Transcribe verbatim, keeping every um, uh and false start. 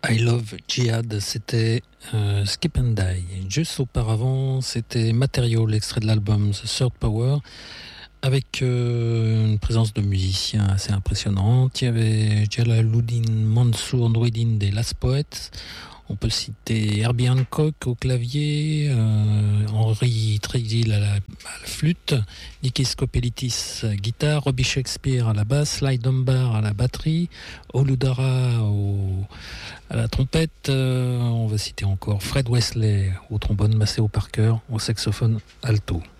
I Love Jihad, c'était euh, Skip and Die. Juste auparavant, c'était Material, l'extrait de l'album The Third Power, avec euh, une présence de musiciens assez impressionnante. Il y avait Jalaluddin Mansour Noureddin des Last Poets. On peut citer Herbie Hancock au clavier, euh, Henry Treadle à la, à la flûte, Nikis Skopelitis à la guitare, Robbie Shakespeare à la basse, Ly Dunbar à la batterie, Oludara au, à la trompette. Euh, on va citer encore Fred Wesley au trombone, Maceo Parker au saxophone alto.